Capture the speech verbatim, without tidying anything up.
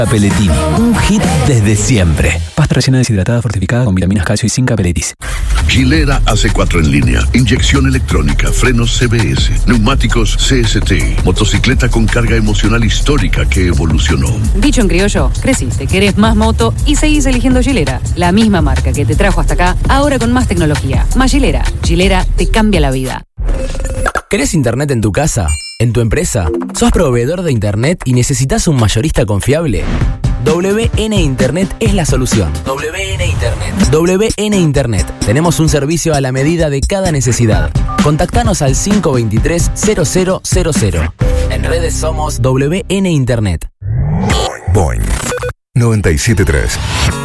Pelletini, un hit desde siempre. Pasta rellena deshidratada fortificada con vitaminas, calcio y zinc Pelletis. Gilera A C cuatro en línea, inyección electrónica, frenos C B S, neumáticos C S T, motocicleta con carga emocional histórica que evolucionó. Dicho en criollo, creciste, querés más moto y seguís eligiendo Gilera, la misma marca que te trajo hasta acá, ahora con más tecnología. Más Gilera. Gilera te cambia la vida. ¿Querés internet en tu casa? ¿En tu empresa? ¿Sos proveedor de internet y necesitas un mayorista confiable? W N Internet es la solución. W N Internet. W N Internet. Tenemos un servicio a la medida de cada necesidad. Contactanos al cinco dos tres, cero cero cero cero. En redes somos W N Internet. Boing noventa y siete punto tres.